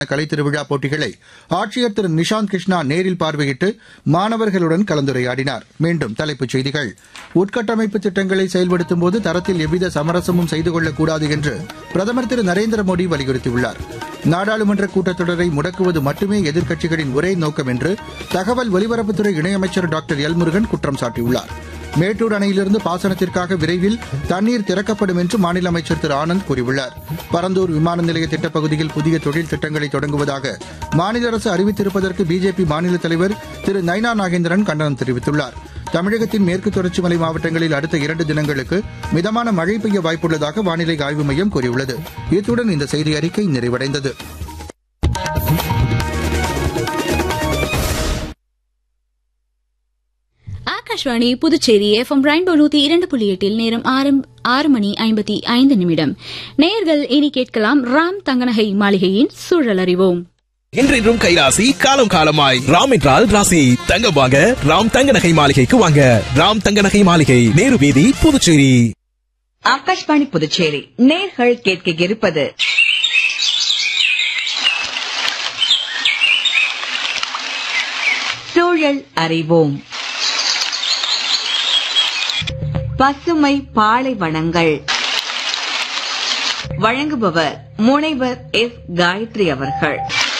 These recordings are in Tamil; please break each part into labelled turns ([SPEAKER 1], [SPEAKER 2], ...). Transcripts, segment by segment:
[SPEAKER 1] கலைத்திருவிழா போட்டிகளை ஆட்சியர் திரு நிஷாந்த் கிருஷ்ணா நேரில் பார்வையிட்டு மாணவர்களுடன் கலந்துரையாடினார். மீண்டும் தலைப்புச் செய்திகள். உட்கட்டமைப்பு திட்டங்களை செயல்படுத்தும்போது தரத்தில் எவ்வித சமரசமும் செய்து கொள்ளக்கூடாது என்று பிரதமர் திரு நரேந்திர மோடி வலியுறுத்தியுள்ளார். நாடாளுமன்ற கூட்டத்தொடரை முடக்குவது மட்டுமே எதிர்க்கட்சிகளின் ஒரே நோக்கம் என்று தகவல் ஒலிபரப்புத்துறை இணையமைச்சர் டாக்டர் எல் முருகன் குற்றம் சாட்டியுள்ளார். மேட்டூர் அணையிலிருந்து பாசனத்திற்காக விரைவில் தண்ணீர் திறக்கப்படும் என்று மாநில அமைச்சர் திரு ஆனந்த் கூறியுள்ளார். பரந்தூர் விமான நிலைய திட்டப்பகுதியில் புதிய தொழில் திட்டங்களை தொடங்குவதாக மாநில அரசு அறிவித்திருப்பதற்கு பிஜேபி மாநில தலைவர் திரு நைனா நாகேந்திரன் கண்டனம் தெரிவித்துள்ளார். தமிழகத்தின் மேற்கு தொடர்ச்சி மலை மாவட்டங்களில் அடுத்த 2 தினங்களுக்கு மிதமான மழை பெய்ய வாய்ப்புள்ளதாக வானிலை ஆய்வு மையம் கூறியுள்ளது. இத்துடன் இந்த செய்தி அறிக்கை நிறைவடைந்தது.
[SPEAKER 2] ஆகாஷ்வாணி புதுச்சேரி எஃப்எம் ரெயின்போ 102.8 நேரம் 6:55 நேயர்கள் இனி கேட்கலாம் ராம் தங்கநகை மாளிகையின் சூழல் அறிவோம்.
[SPEAKER 3] இன்றும் கைராசி காலம் காலமாய் ராம் என்றால் ராசி தங்கம் வாங்க ராம் தங்க நகை மாளிகைக்கு வாங்க. ராம் தங்க நகை மாளிகை, நேரு வீதி, புதுச்சேரி.
[SPEAKER 4] ஆகாஷ்வாணி புதுச்சேரி நேர்கள் கேட்க இருப்பது சூழல் அறிவோம். பசுமை பாலைவனங்கள். வழங்குபவர் முனைவர் எஸ் காயத்ரி அவர்கள்.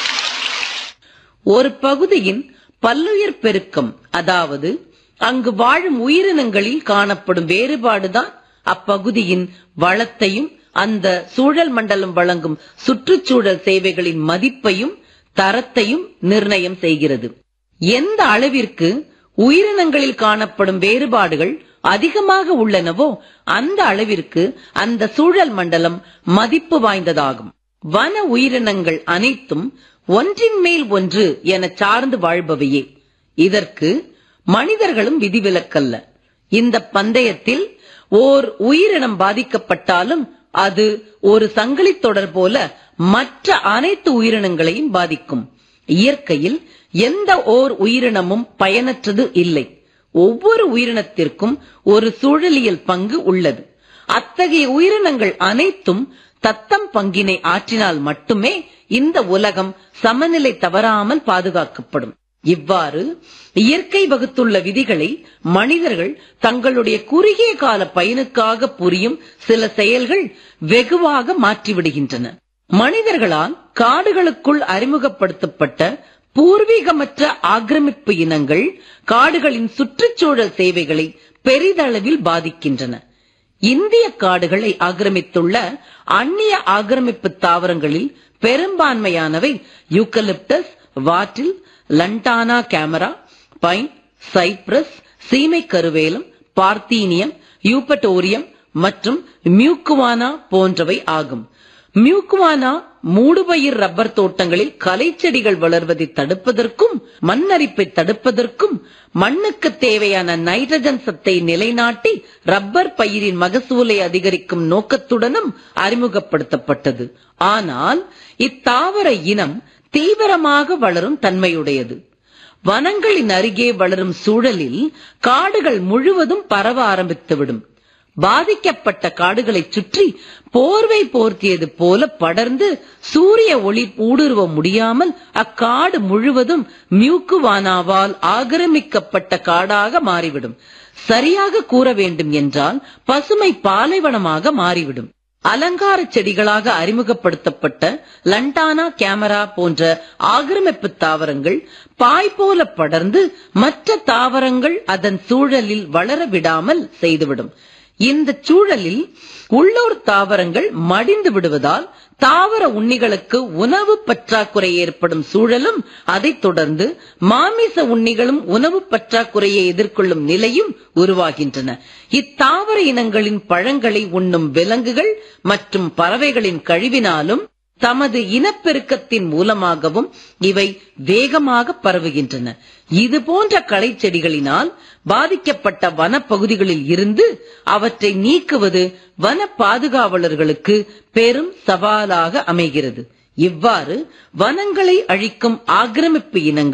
[SPEAKER 5] ஒரு பகுதியின் பல்லுயிர் பெருக்கம், அதாவது அங்கு வாழும் உயிரினங்களில் காணப்படும் வேறுபாடுதான் அப்பகுதியின் வளத்தையும் அந்த சூழல் மண்டலம் வழங்கும் சுற்றுச்சூழல் சேவைகளின் மதிப்பையும் தரத்தையும் நிர்ணயம் செய்கிறது. எந்த அளவிற்கு உயிரினங்களில் காணப்படும் வேறுபாடுகள் அதிகமாக உள்ளனவோ அந்த அளவிற்கு அந்த சூழல் மண்டலம் மதிப்பு வாய்ந்ததாகும். வன உயிரினங்கள் அனைத்தும் ஒன்றின் மேல் ஒன்று என சார்ந்து வாழ்பவையே. இதற்கு மனிதர்களும் விதிவிலக்கல்ல. இந்த பந்தயத்தில் ஓர் உயிரினம் பாதிக்கப்பட்டாலும் அது ஒரு சங்கிலி தொடர் போல மற்ற அனைத்து உயிரினங்களையும் பாதிக்கும். இயற்கையில் எந்த ஓர் உயிரினமும் பயனற்றது இல்லை. ஒவ்வொரு உயிரினத்திற்கும் ஒரு சூழலியல் பங்கு உள்ளது. அத்தகைய உயிரினங்கள் அனைத்தும் தத்தம் பங்கினை ஆற்றினால் மட்டுமே இந்த உலகம் சமநிலை தவறாமல் பாதுகாக்கப்படும். இவ்வாறு இயற்கை வகுத்துள்ள விதிகளை மனிதர்கள் தங்களுடைய குறுகிய கால பயனுக்காக புரியும் சில செயல்கள் வெகுவாக மாற்றிவிடுகின்றன. மனிதர்களால் காடுகளுக்குள் அறிமுகப்படுத்தப்பட்ட பூர்வீகமற்ற ஆக்கிரமிப்பு இனங்கள் காடுகளின் சுற்றுச்சூழல் சேவைகளை பெரிதளவில் பாதிக்கின்றன. இந்திய காடுகளை ஆக்கிரமித்துள்ள அந்நிய ஆக்கிரமிப்பு தாவரங்களில் பெரும்பான்மையானவை யூக்கலிப்டஸ், வாட்டில், லண்டானா கேமரா, பைன், சைப்ரஸ், சீமை கருவேலம், பார்த்தீனியம், யூபட்டோரியம் மற்றும் மியூக்குவானா போன்றவை ஆகும். மியூக்குவானா மூடுபயிர் ரப்பர் தோட்டங்களில் கலைச்செடிகள் வளர்வதை தடுப்பதற்கும் மண்ணரிப்பை தடுப்பதற்கும் மண்ணுக்கு தேவையான நைட்ரஜன் சத்தை நிலைநாட்டி ரப்பர் பயிரின் மகசூலை அதிகரிக்கும் நோக்கத்துடனும் அறிமுகப்படுத்தப்பட்டது. ஆனால் இத்தாவர இனம் தீவிரமாக வளரும் தன்மையுடையது. வனங்களின் அருகே வளரும் சூழலில் காடுகள் முழுவதும் பரவ ஆரம்பித்துவிடும். பாதிக்கப்பட்ட காடுகளை சுற்றி போர்வை போர்த்தியது போல படர்ந்து சூரிய ஒளி ஊடுருவ முடியாமல் அக்காடு முழுவதும் மியூக்குவானாவால் ஆக்கிரமிக்கப்பட்ட காடாக மாறிவிடும். சரியாக கூற வேண்டும் என்றால் பசுமை பாலைவனமாக மாறிவிடும். அலங்கார செடிகளாக அறிமுகப்படுத்தப்பட்ட லண்டானா கேமரா போன்ற ஆக்கிரமிப்பு தாவரங்கள் பாய் போல படர்ந்து மற்ற தாவரங்கள் அதன் சூழலில் வளர விடாமல் செய்துவிடும். இந்த சூழலில் உள்ளூர் தாவரங்கள் மடிந்து விடுவதால் தாவர உண்ணிகளுக்கு உணவு பற்றாக்குறை ஏற்படும் சூழலும், அதைத் தொடர்ந்து மாமிச உண்ணிகளும் உணவு பற்றாக்குறையை எதிர்கொள்ளும் நிலையும் உருவாகின்றன. இத்தாவர இனங்களின் பழங்களை உண்ணும் விலங்குகள் மற்றும் பறவைகளின் கழிவினாலும் தமது இனப்பெருக்கத்தின் மூலமாகவும் இவை வேகமாக பரவுகின்றன. இது போன்ற களை செடிகளினால் பாதிக்கப்பட்ட வனப்பகுதிகளில் இருந்து அவற்றை நீக்குவது வன பாதுகாவலர்களுக்கு பெரும் சவாலாக அமைகிறது. இவ்வாறு வனங்களை அழிக்கும் ஆக்கிரமிப்பு இனங்கள்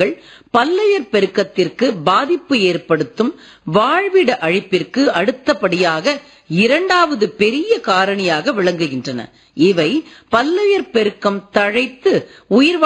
[SPEAKER 5] பல்லுயிர் பெருக்கத்திற்கு பாதிப்பு ஏற்படுத்தும் வாழ்விட அழிப்பிற்கு அடுத்தபடியாக இரண்டாவது பெரிய காரணியாக விளங்குகின்றன. இவை பல்லுயிர் பெருக்கம் தழைத்து உயிர்